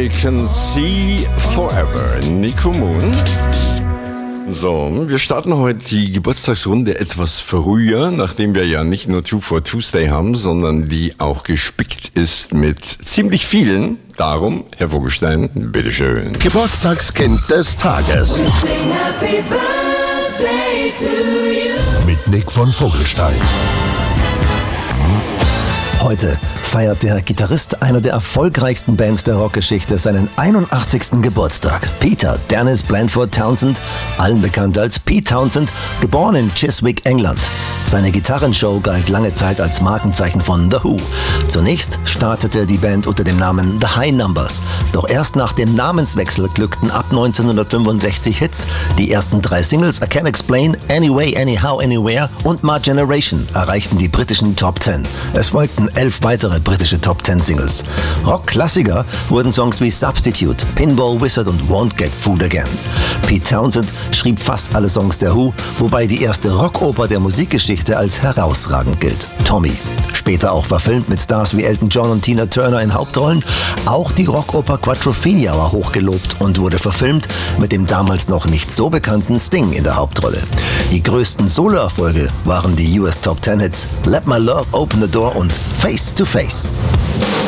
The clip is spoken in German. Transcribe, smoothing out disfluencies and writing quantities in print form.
Can See Forever, Nico Moon. So, wir starten heute die Geburtstagsrunde etwas früher, nachdem wir ja nicht nur Two for Tuesday haben, sondern die auch gespickt ist mit ziemlich vielen. Darum, Herr Vogelstein, bitteschön. Geburtstagskind des Tages. Happy birthday to you. Mit Nick von Vogelstein. Heute feiert der Gitarrist einer der erfolgreichsten Bands der Rockgeschichte seinen 81. Geburtstag. Peter Dennis Blandford Townsend, allen bekannt als Pete Townshend, geboren in Chiswick, England. Seine Gitarrenshow galt lange Zeit als Markenzeichen von The Who. Zunächst startete die Band unter dem Namen The High Numbers. Doch erst nach dem Namenswechsel glückten ab 1965 Hits. Die ersten 3 Singles, I Can't Explain, Anyway, Anyhow, Anywhere und My Generation, erreichten die britischen Top 10. Es folgten 11 weitere britische Top 10 Singles. Rockklassiker wurden Songs wie Substitute, Pinball Wizard und Won't Get Fooled Again. Pete Townshend schrieb fast alle Songs der Who, wobei die erste Rockoper der Musikgeschichte als herausragend gilt. Tommy. Später auch verfilmt mit Stars wie Elton John und Tina Turner in Hauptrollen. Auch die Rockoper Quadrophenia war hochgelobt und wurde verfilmt mit dem damals noch nicht so bekannten Sting in der Hauptrolle. Die größten Soloerfolge waren die US Top 10 Hits Let My Love Open the Door und Face to Face.